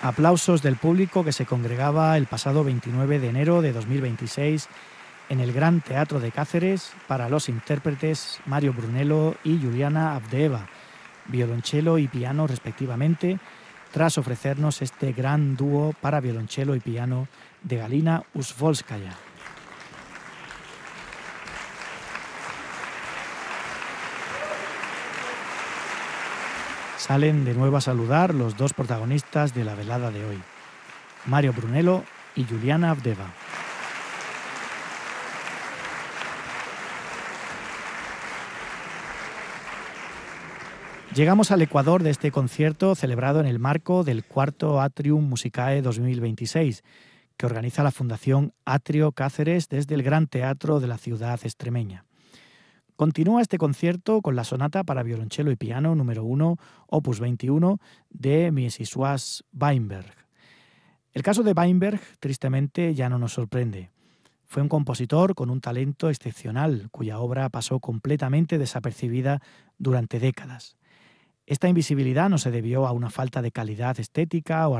Aplausos del público que se congregaba el pasado 29 de enero de 2026 en el Gran Teatro de Cáceres para los intérpretes Mario Brunello y Juliana Avdeeva, violonchelo y piano respectivamente, tras ofrecernos este gran dúo para violonchelo y piano de Galina Uzvolskaya. Salen de nuevo a saludar los dos protagonistas de la velada de hoy, Mario Brunello y Juliana Avdeeva. Llegamos al ecuador de este concierto celebrado en el marco del cuarto Atrium Musicae 2026, que organiza la Fundación Atrio Cáceres desde el Gran Teatro de la ciudad extremeña. Continúa este concierto con la sonata para violonchelo y piano número 1, opus 21, de Mieczysław Weinberg. El caso de Weinberg, tristemente, ya no nos sorprende. Fue un compositor con un talento excepcional, cuya obra pasó completamente desapercibida durante décadas. Esta invisibilidad no se debió a una falta de calidad estética o